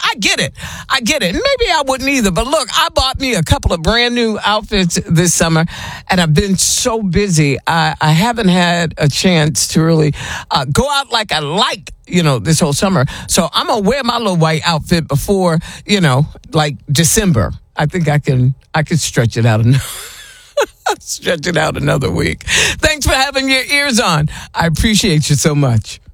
I get it. Maybe I wouldn't either. But look, I bought me a couple of brand new outfits this summer, and I've been so busy. I haven't had a chance to really go out like I like, this whole summer. So I'm going to wear my little white outfit before, like December. I think I can stretch it out stretch it out another week. Thanks for having your ears on. I appreciate you so much.